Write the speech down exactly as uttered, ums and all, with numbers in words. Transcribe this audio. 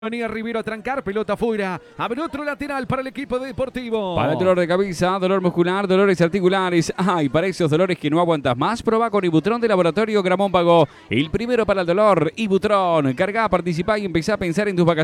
Venía Rivero a trancar, pelota afuera. Abre otro lateral para el equipo de Deportivo. Para el dolor de cabeza, dolor muscular, dolores articulares. Ay, para esos dolores que no aguantas más, probá con Ibutrón de Laboratorio Gramón Pago. El primero para el dolor, Ibutrón. Cargá, participá y empezá a pensar en tus vacaciones.